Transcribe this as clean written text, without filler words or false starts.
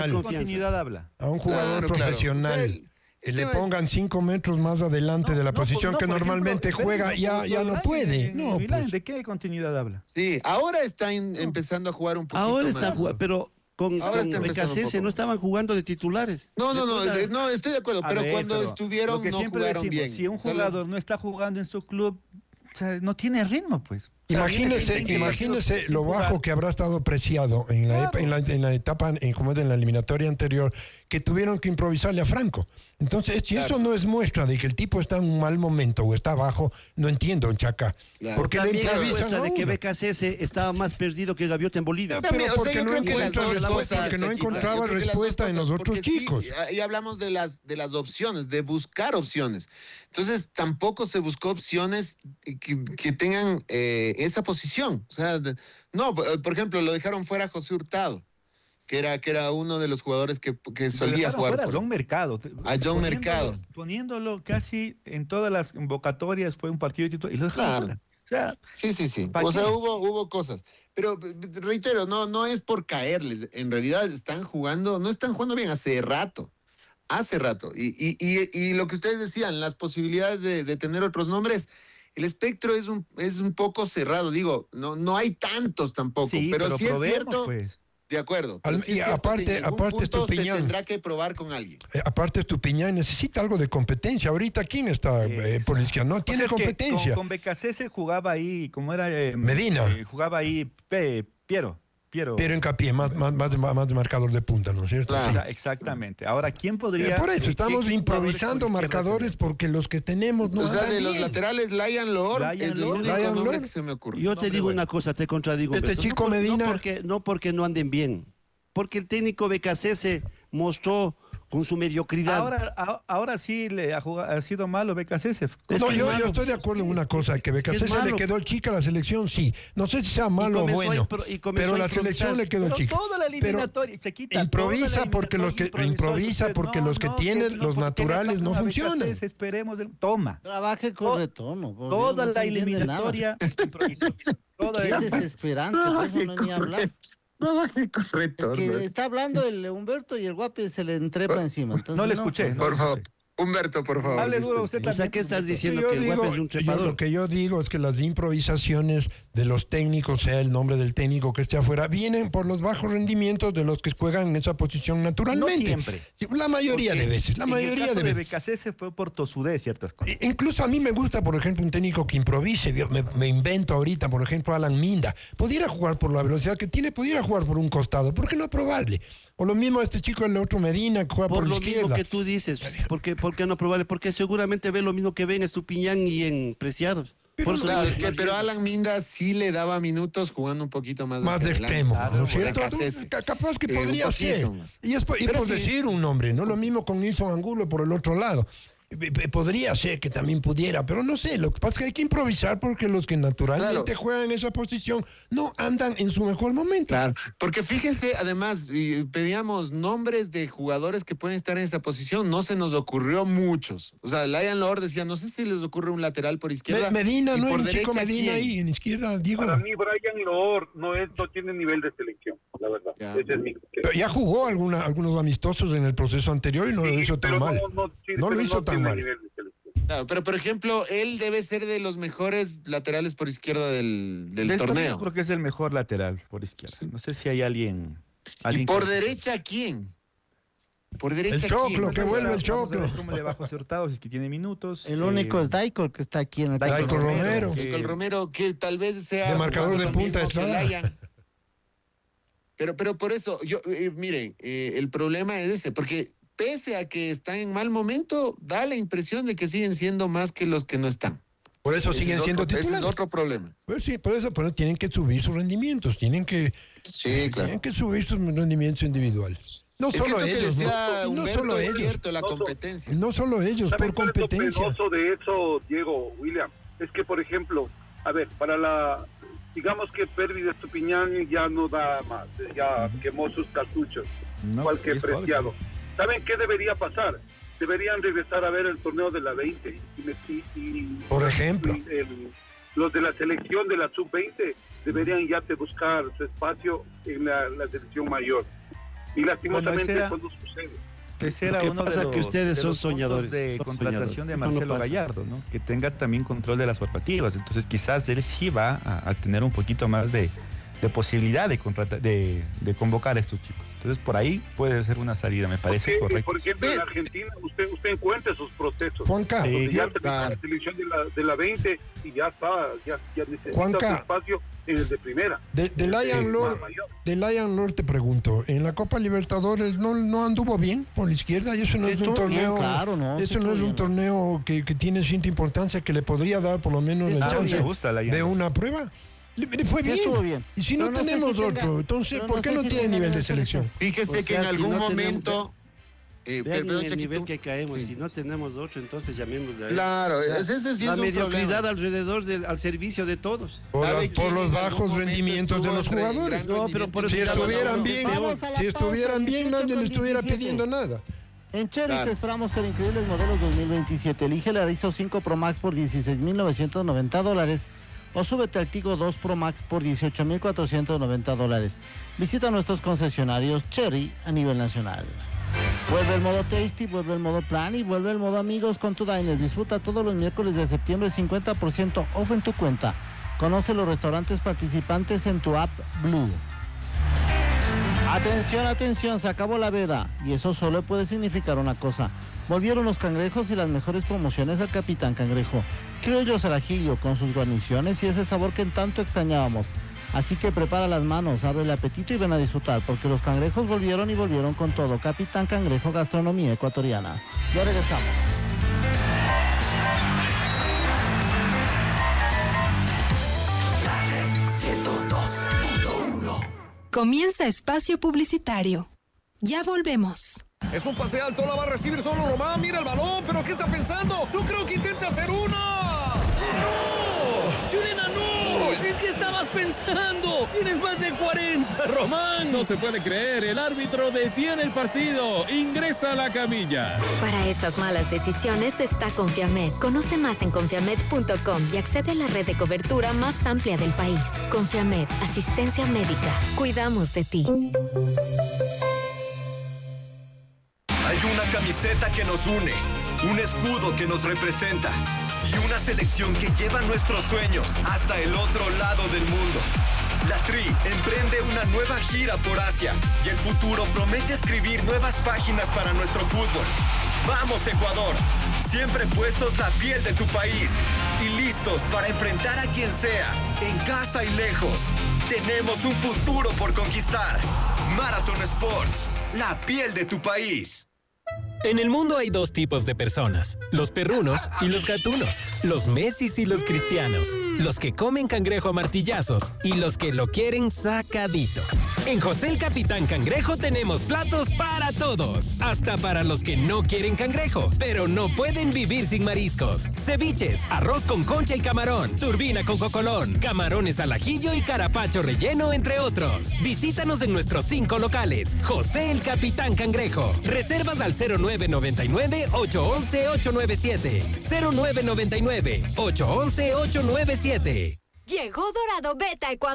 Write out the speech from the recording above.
continuidad habla? A un jugador profesional. Claro. Que le pongan 5 metros más adelante de la posición que normalmente ejemplo, juega, ya no puede. No, Milán, pues. ¿de qué continuidad habla? Sí, ahora está empezando a jugar un poquito Ahora más. está jugando, pero con Ahora está empezando un BKC poco. no estaban jugando de titulares. No, estoy de acuerdo, pero cuando Lo estuvieron que no siempre jugaron decimos, bien. si un O sea, jugador no está jugando en su club, o sea, no tiene ritmo, pues. Imagínese lo bajo que habrá estado preciado en la etapa, en la eliminatoria anterior, que tuvieron que improvisarle a Franco. Entonces, si eso no es muestra de que el tipo está en un mal momento o está bajo, no entiendo, Chaca. Claro. Porque le También es improvisan muestra a de que uno. BKC estaba más perdido que Gaviota en Bolivia. También, Pero o sea, porque yo no creo que las encuentra dos respuesta, cosas, porque no Chaquita, encontraba yo creo que las respuesta dos en los cosas, otros porque sí, chicos. ahí hablamos de las opciones, de buscar opciones. Entonces, tampoco se buscó opciones que tengan esa posición. O sea, no, por ejemplo, lo dejaron fuera a José Hurtado, que era uno de los jugadores que solía jugar. A John Mercado. A John Mercado. Poniéndolo casi en todas las convocatorias, fue un partido de titular y lo dejaron fuera. O sea, Sí. ¿para O sea, qué? hubo cosas. Pero reitero, no es por caerles. En realidad no están jugando bien hace rato. Hace rato. Y lo que ustedes decían, las posibilidades de tener otros nombres, el espectro es un poco cerrado. Digo, no hay tantos tampoco. sí, pero sí es probemos, cierto. pues. De acuerdo. Pero sí Y es cierto que en algún aparte punto se Estupiñán. tendrá que probar con alguien. Aparte Estupiñán necesita algo de competencia. Ahorita, ¿quién está por la izquierda? No tiene O sea, es que competencia. Con BKC se jugaba ahí, como era Medina. Jugaba ahí Piero. Pero Hincapié, más de marcador de punta, ¿no es cierto? Claro. Sí. Exactamente. Ahora, ¿quién podría...? Por eso, estamos ¿qué improvisando jugadores por izquierda marcadores porque los que tenemos no O sea, andan de los bien. laterales, Lion Lord Lion es el Lord. único Lion nombre Lord. que se me ocurre. Yo te digo bueno. una cosa, te contradigo. Este Beto. chico No Medina. no porque no anden bien, porque el técnico BKC se mostró con su mediocridad. Ahora sí ha sido malo BKC. Es No, que yo malo. estoy de acuerdo en una cosa, que BKC Es se le malo. quedó chica la selección, sí. No sé si sea malo o comenzó bueno, y comenzó pero a la improvisar. selección le quedó Pero chica. toda la eliminatoria, Pero Chaquita, improvisa toda la porque los que eliminatoria tienen los ¿por qué le naturales no pasan a funcionan. BKC? Esperemos, toma. Trabaje con retorno. por Dios, Toda no la se entiende eliminatoria improvisó. Toda Qué la- desesperante, por eso no ni hablar. Correcto. Es que está hablando el Humberto y el Guapi se le entrepa encima. Entonces, No le escuché. pues, no Por le favor. escuché. Humberto, por favor. Hable duro usted O sea, también. ¿qué estás diciendo? Yo Que el digo, Guapi es un trepador. lo que yo digo es que las improvisaciones de los técnicos, sea el nombre del técnico que esté afuera, vienen por los bajos rendimientos de los que juegan en esa posición naturalmente. No siempre. Sí, la mayoría de veces, la mayoría de veces. BKC se fue por tosudez ciertas cosas. Incluso a mí me gusta, por ejemplo, un técnico que improvise. Me invento ahorita, por ejemplo, Alan Minda. Pudiera jugar por la velocidad que tiene, pudiera jugar por un costado. ¿Por qué no probarle? O lo mismo este chico, el otro Medina, que juega por, Por la lo mismo izquierda. que tú dices, ¿por qué no probarle? Porque seguramente ve lo mismo que ve en Estupiñán y en Preciados. Por eso Claro, digo, es que, más pero bien- Alan Minda sí le daba minutos jugando un poquito más Más de hacia extremo, adelante. ¿no es cierto? BKC. Capaz que Un podría poquito ser. más. Y es por Pero sí, decir un nombre, no lo mismo con Nilson Angulo por el otro lado. Podría ser que también pudiera, pero no sé, lo que pasa es que hay que improvisar porque los que naturalmente juegan en esa posición no andan en su mejor momento. Claro, porque fíjense, además, pedíamos nombres de jugadores que pueden estar en esa posición, no se nos ocurrió muchos. O sea, Lion Lord decía, no sé si les ocurre un lateral por izquierda. Medina, y no hay por un chico derecha, Medina ¿quién? ahí, en izquierda, Diego. Para mí, Brian Loor no tiene nivel de selección, la verdad. Ya. Ese es mi... Pero ya jugó algunos amistosos en el proceso anterior y no lo hizo tan pero mal. sí, No lo pero hizo tan tiene mal. nivel de selección. Claro, pero por ejemplo, él debe ser de los mejores laterales por izquierda del Del torneo. creo que es el mejor lateral por izquierda. No sé si hay alguien ¿Y por que- derecha quién? Por derecha El Choclo, quién? que vuelve el Vamos a ver Choclo. ¿Cómo le bajo José Hurtado? Si es que tiene minutos. El único es Daiko el que está aquí en el Daiko Daiko Romero. que- Con Romero, que tal vez sea De marcador de lo punta mismo que Estrada. Layan. Pero por eso, miren, el problema es ese, porque pese a que están en mal momento, da la impresión de que siguen siendo más que los que no están. Por eso siguen siendo Ese es titulares. otro problema. Pues sí, por eso tienen que subir sus rendimientos, tienen que Sí, subir sus rendimientos individuales. No Es que solo esto que ellos, decía no Humberto solo es ellos, cierto, la No, competencia. no solo ellos, ¿Saben por cuál es lo competencia. penoso de eso, Diego, William? Es que, por ejemplo, a ver, digamos que Pervis de Estupiñán ya no da más, ya quemó sus cartuchos, No, igual que es joven. Preciado. ¿Saben qué debería pasar? Deberían regresar a ver el torneo de la 20 Por ejemplo. los de la selección de la sub-20 deberían ya buscar su espacio en la selección mayor. Y lastimosamente Bueno, eso no sucede. Ese era Lo que uno pasa de es los, que ustedes de son los puntos soñadores, de son contratación de soñadores. Eso no Marcelo pasa. Gallardo, ¿no? Que tenga también control de las formativas. Entonces quizás él sí va a tener un poquito más de posibilidad de convocar a estos chicos. Entonces por ahí puede ser una salida, me parece Porque, correcto. por ejemplo, en Argentina usted encuentra esos procesos. Juanca, Sí. Ya yo- terminó la selección de la 20 y ya está, ya necesita Juanca, su espacio en el de primera. de Lion Lord, mayor. de Lion Lord te pregunto, en la Copa Libertadores no anduvo bien por la izquierda y eso no Sí, es un estuvo bien, torneo, claro, no, sí eso no estuvo es un bien. torneo que tiene cierta importancia que le podría dar por lo menos la Ah, chance me gusta Lion de Lord. una prueba. Le fue Sí, bien. estuvo bien. Y si no Pero no sé tenemos si tenga- otro, entonces pero ¿por no qué sé no si tiene tenga nivel de nivel de selección? Fíjese O que en sea, si algún no tenemos- momento... Vean perdón, el Chaquito. nivel que caemos. Sí. Si no tenemos otro, entonces llamémosle a él. Claro, O sea, ese sí la es un mediocridad problema. alrededor al servicio de todos. Por, ¿Sabe por quién los en bajos algún momento rendimientos de estuvo los en gran jugadores. No, pero por eso Si ya estuvieran no, bien, Vamos a la si estuvieran pausa, bien, nadie le 18 estuviera con 17. pidiendo nada. En Cherry Claro. te esperamos con increíbles modelos 2027. Elige el Arizo 5 Pro Max por $16,990 o súbete al Tigo 2 Pro Max por $18,490. Visita nuestros concesionarios Cherry a nivel nacional. Vuelve el modo Tasty, vuelve el modo Plan y vuelve el modo Amigos con tu Diners. Disfruta todos los miércoles de septiembre 50% off en tu cuenta. Conoce los restaurantes participantes en tu app Blue. Atención, atención, se acabó la veda y eso solo puede significar una cosa. Volvieron los cangrejos y las mejores promociones al Capitán Cangrejo. Criollos al ajillo con sus guarniciones y ese sabor que tanto extrañábamos. Así que prepara las manos, abre el apetito y ven a disfrutar porque los cangrejos volvieron y volvieron con todo. Capitán Cangrejo, gastronomía ecuatoriana. Ya regresamos. Comienza espacio publicitario. Ya volvemos. Es un pase alto, la va a recibir solo Román. Mira el balón, pero ¿qué está pensando? No creo que intente hacer una. ¡No! ¡Chilena, no! ¿En qué estabas pensando? Tienes más de 40, Román. No se puede creer, el árbitro detiene el partido. Ingresa a la camilla. Para esas malas decisiones está Confiamed. Conoce más en confiamed.com y accede a la red de cobertura más amplia del país. Confiamed, asistencia médica. Cuidamos de ti. Hay una camiseta que nos une, un escudo que nos representa y una selección que lleva nuestros sueños hasta el otro lado del mundo. La Tri emprende una nueva gira por Asia y el futuro promete escribir nuevas páginas para nuestro fútbol. ¡Vamos, Ecuador! Siempre puestos la piel de tu país y listos para enfrentar a quien sea, en casa y lejos. Tenemos un futuro por conquistar. Marathon Sports, la piel de tu país. En el mundo hay dos tipos de personas, los perrunos y los gatunos, los Messis y los cristianos, los que comen cangrejo a martillazos y los que lo quieren sacadito. En José el Capitán Cangrejo tenemos platos para todos, hasta para los que no quieren cangrejo, pero no pueden vivir sin mariscos. Ceviches, arroz con concha y camarón, turbina con cocolón, camarones al ajillo y carapacho relleno, entre otros. Visítanos en nuestros 5 locales. José el Capitán Cangrejo. Reservas al 0999-811-897. 0999-811-897. Llegó Dorado Beta Ecuador.